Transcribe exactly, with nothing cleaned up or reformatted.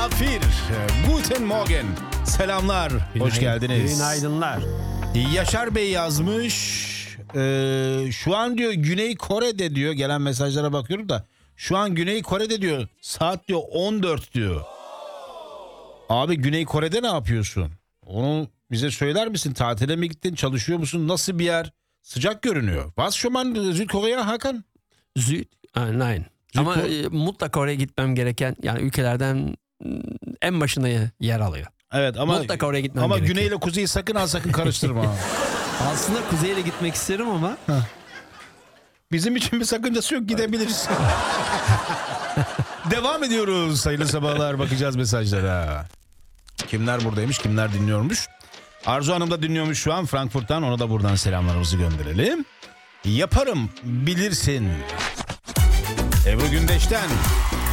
Tafir. Guten Morgen. Selamlar. Hoş geldiniz. Günaydınlar. Yaşar Bey yazmış. Ee, şu an diyor Güney Kore'de diyor. Gelen mesajlara bakıyorum da. Şu an Güney Kore'de diyor. Saat diyor on dört diyor. Abi Güney Kore'de ne yapıyorsun? Onu bize söyler misin? Tatile mi gittin? Çalışıyor musun? Nasıl bir yer? Sıcak görünüyor. Was schon mal Südkore'ye Hakan? Süd, nein. Ama e, mutlaka oraya gitmem gereken yani ülkelerden en başında yer alıyor. Evet ama mutlaka oraya gitmem ama gerekiyor. Güney ile Kuzey'i sakın ha sakın karıştırma. Aslında kuzeyle gitmek isterim ama bizim için bir sakıncası yok, gidebiliriz. Devam ediyoruz. Hayırlı sabahlar, bakacağız mesajlara. Kimler buradaymış, kimler dinliyormuş? Arzu Hanım da dinliyormuş şu an Frankfurt'tan. Ona da buradan selamlarımızı gönderelim. Yaparım bilirsin. Ebru Gündeş'ten